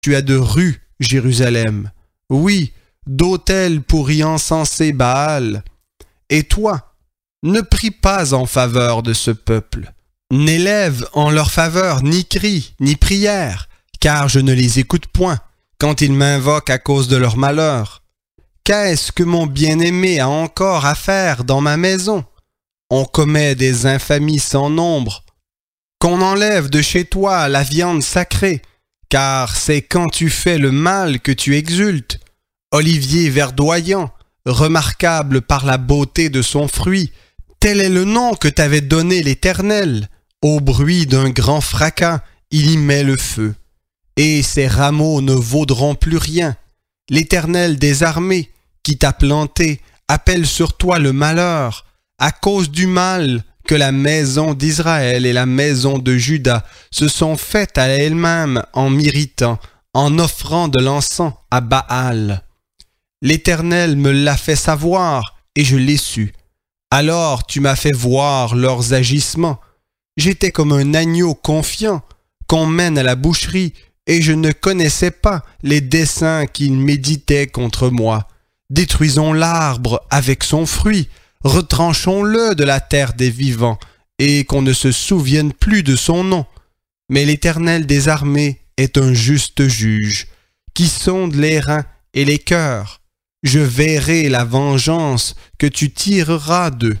Tu as de rues, Jérusalem. Oui, d'autels pour y encenser Baal. Et toi, ne prie pas en faveur de ce peuple. N'élève en leur faveur ni cri, ni prière, car je ne les écoute point quand ils m'invoquent à cause de leur malheur. Qu'est-ce que mon bien-aimé a encore à faire dans ma maison? On commet des infamies sans nombre. Qu'on enlève de chez toi la viande sacrée, car c'est quand tu fais le mal que tu exultes. Olivier verdoyant, remarquable par la beauté de son fruit, tel est le nom que t'avait donné l'Éternel. Au bruit d'un grand fracas, il y met le feu. Et ses rameaux ne vaudront plus rien. L'Éternel des armées, qui t'a planté, appelle sur toi le malheur, à cause du mal que la maison d'Israël et la maison de Juda se sont faites à elles-mêmes en m'irritant, en offrant de l'encens à Baal. L'Éternel me l'a fait savoir, et je l'ai su. Alors tu m'as fait voir leurs agissements. J'étais comme un agneau confiant qu'on mène à la boucherie, et je ne connaissais pas les desseins qu'ils méditaient contre moi. Détruisons l'arbre avec son fruit, retranchons-le de la terre des vivants, et qu'on ne se souvienne plus de son nom. Mais l'Éternel des armées est un juste juge, qui sonde les reins et les cœurs. Je verrai la vengeance que tu tireras d'eux,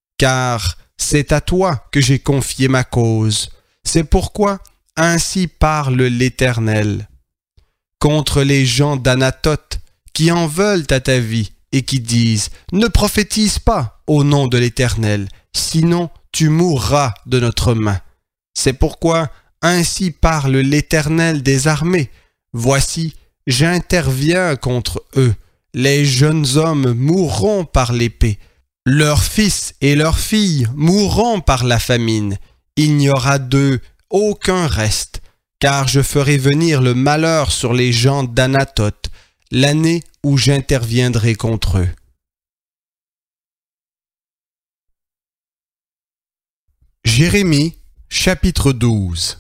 car c'est à toi que j'ai confié ma cause. C'est pourquoi ainsi parle l'Éternel. Contre les gens d'Anatoth qui en veulent à ta vie et qui disent « Ne prophétise pas au nom de l'Éternel, sinon tu mourras de notre main. » C'est pourquoi ainsi parle l'Éternel des armées. Voici, j'interviens contre eux. Les jeunes hommes mourront par l'épée. Leurs fils et leurs filles mourront par la famine. Il n'y aura d'eux aucun reste, car je ferai venir le malheur sur les gens d'Anatoth, l'année où j'interviendrai contre eux. Jérémie, chapitre 12.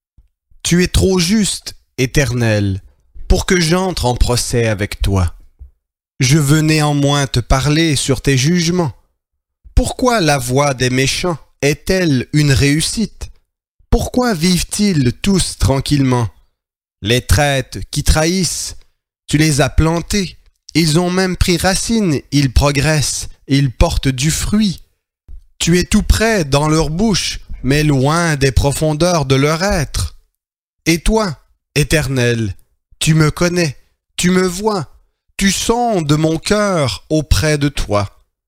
Tu es trop juste, Éternel, pour que j'entre en procès avec toi. Je veux néanmoins te parler sur tes jugements. Pourquoi la voie des méchants est-elle une réussite? Pourquoi vivent-ils tous tranquillement? Les traîtres qui trahissent, tu les as plantés, ils ont même pris racine, ils progressent, ils portent du fruit. Tu es tout près dans leur bouche, mais loin des profondeurs de leur être. Et toi, Éternel, tu me connais, tu me vois, tu sondes mon cœur auprès de toi.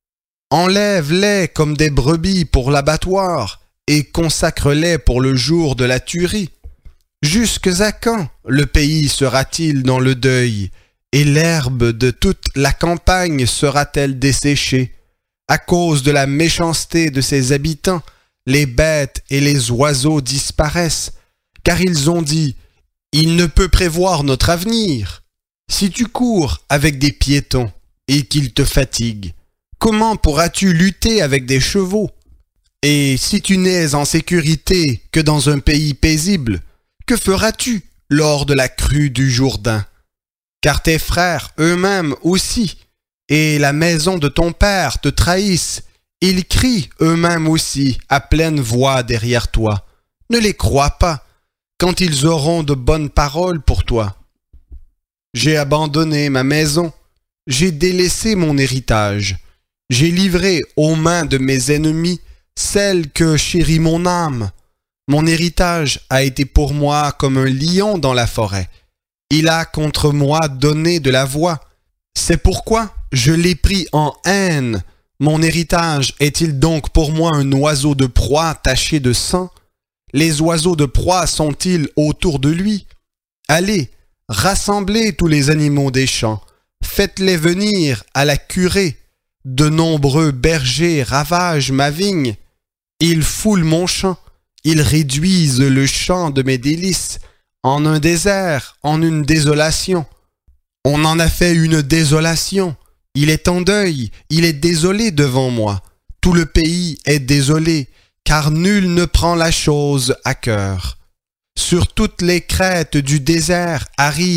Enlève-les comme des brebis pour l'abattoir et consacre-les pour le jour de la tuerie. Jusque à quand le pays sera-t-il dans le deuil et l'herbe de toute la campagne sera-t-elle desséchée? À cause de la méchanceté de ses habitants, les bêtes et les oiseaux disparaissent, car ils ont dit « Il ne peut prévoir notre avenir ». Si tu cours avec des piétons et qu'ils te fatiguent, comment pourras-tu lutter avec des chevaux? Et si tu n'es en sécurité que dans un pays paisible, que feras-tu lors de la crue du Jourdain? Car tes frères eux-mêmes aussi, et la maison de ton père te trahissent. Ils crient eux-mêmes aussi à pleine voix derrière toi. Ne les crois pas, quand ils auront de bonnes paroles pour toi. J'ai abandonné ma maison, j'ai délaissé mon héritage, j'ai livré aux mains de mes ennemis celle que chérit mon âme. Mon héritage a été pour moi comme un lion dans la forêt. Il a contre moi donné de la voix. C'est pourquoi je l'ai pris en haine. Mon héritage est-il donc pour moi un oiseau de proie taché de sang? Les oiseaux de proie sont-ils autour de lui? Allez, rassemblez tous les animaux des champs, faites-les venir à la curée. De nombreux bergers ravagent ma vigne. Ils foulent mon champ, ils réduisent le champ de mes délices en un désert, en une désolation. On en a fait une désolation. Il est en deuil, il est désolé devant moi. Tout le pays est désolé, car nul ne prend la chose à cœur. Sur toutes les crêtes du désert arrive